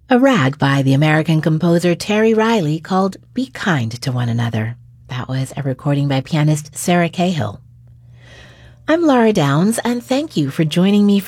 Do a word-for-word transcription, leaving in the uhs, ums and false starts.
A rag by the American composer Terry Riley called Be Kind to One Another. That was a recording by pianist Sarah Cahill. I'm Laura Downs, and thank you for joining me